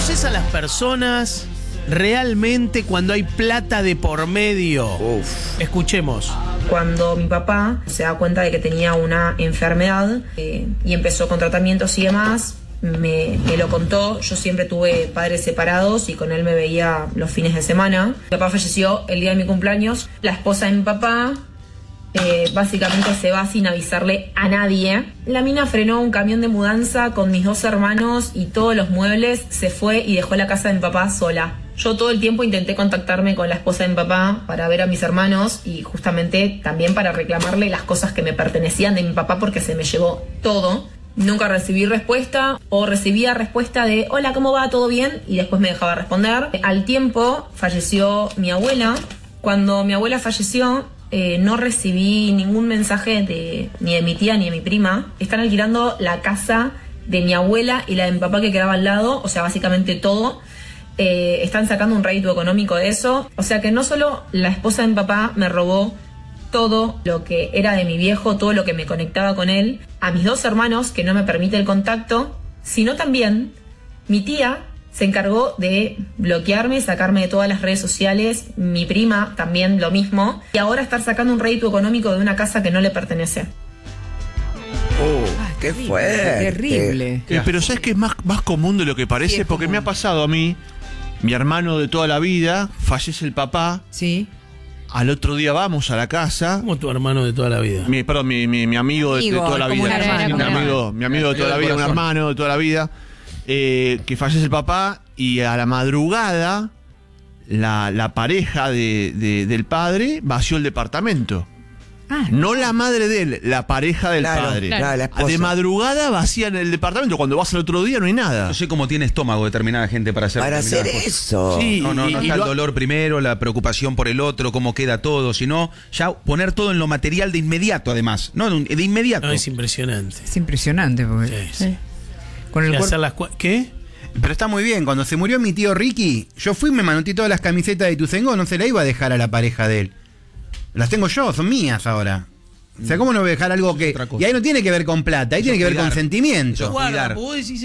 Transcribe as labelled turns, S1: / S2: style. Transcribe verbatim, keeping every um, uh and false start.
S1: ¿Conoces a las personas realmente cuando hay plata de por medio?
S2: Uf.
S1: Escuchemos.
S3: Cuando mi papá se da cuenta de que tenía una enfermedad eh, y empezó con tratamientos y demás, me, me lo contó. Yo siempre tuve padres separados y con él me veía los fines de semana. Mi papá falleció el día de mi cumpleaños. La esposa de mi papá eh, básicamente se va sin avisarle a nadie. La mina frenó un camión de mudanza con mis dos hermanos y todos los muebles, se fue y dejó la casa de mi papá sola. Yo todo el tiempo intenté contactarme con la esposa de mi papá para ver a mis hermanos y justamente también para reclamarle las cosas que me pertenecían de mi papá porque se me llevó todo. Nunca recibí respuesta o recibía respuesta de hola, ¿cómo va? ¿Todo bien? Y después me dejaba responder. Al tiempo falleció mi abuela. Cuando mi abuela falleció eh, no recibí ningún mensaje de, ni de mi tía ni de mi prima. Están alquilando la casa de mi abuela y la de mi papá que quedaba al lado, o sea, básicamente todo. Eh, están sacando un rédito económico de eso. O sea que no solo la esposa de mi papá me robó todo lo que era de mi viejo, todo lo que me conectaba con él, a mis dos hermanos, que no me permite el contacto, sino también mi tía se encargó de bloquearme, sacarme de todas las redes sociales, mi prima también lo mismo, y ahora estar sacando un rédito económico de una casa que no le pertenece.
S2: Oh, qué fuerte.
S4: Terrible.
S5: Eh, pero ¿sabes qué es más, más común de lo que parece?
S4: Sí, es
S5: Porque
S4: común.
S5: me ha pasado a mí, mi hermano de toda la vida, fallece el papá,
S4: Sí.
S5: al otro día vamos a la casa,
S1: Como tu hermano de toda la vida.
S5: mi, perdón, mi, mi, mi amigo de, de
S4: Amigo,
S5: toda la
S4: como
S5: vida,
S4: un hermano,
S5: mi,
S4: como un
S5: amigo, mi amigo de toda la vida, un hermano de toda la vida, eh, que fallece el papá y a la madrugada la, la pareja de, de- del padre vació el departamento.
S4: Ah,
S5: No la madre de él, la pareja del
S2: Claro,
S5: padre.
S2: claro, la esposa.
S5: De madrugada vacían el departamento, cuando vas al otro día no hay nada.
S6: No sé cómo tiene estómago determinada gente para hacer
S2: Para hacer
S6: determinadas cosas.
S2: eso.
S5: Sí.
S6: No, no,
S5: Y-
S6: no
S5: y
S6: está el
S5: lo-
S6: dolor primero, la preocupación por el otro, cómo queda todo, sino ya poner todo en lo material de inmediato, además. No, de de inmediato.
S1: No, es impresionante.
S4: es impresionante porque
S1: Sí, sí.
S4: con el
S1: Y
S4: cuerpo.
S1: hacer las cua- ¿Qué?
S7: Pero está muy bien, cuando se murió mi tío Ricky, yo fui y me manoté todas las camisetas de Ituzaingó, no se la iba a dejar a la pareja de él. Las tengo yo, son mías ahora. O sea, ¿cómo no voy a dejar algo que...
S6: otra cosa.
S7: Y ahí no tiene que ver con plata, ahí
S6: Eso
S7: tiene que ver
S6: cuidar.
S7: con sentimiento.
S6: Eso
S1: Guarda,
S6: cuidar.
S1: vos decís